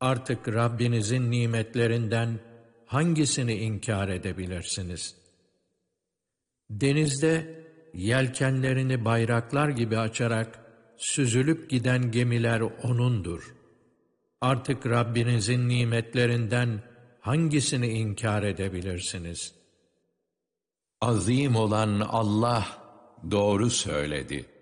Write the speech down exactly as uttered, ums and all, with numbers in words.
Artık Rabbinizin nimetlerinden hangisini inkar edebilirsiniz? Denizde yelkenlerini bayraklar gibi açarak süzülüp giden gemiler O'nundur. Artık Rabbinizin nimetlerinden hangisini inkar edebilirsiniz? Azim olan Allah doğru söyledi.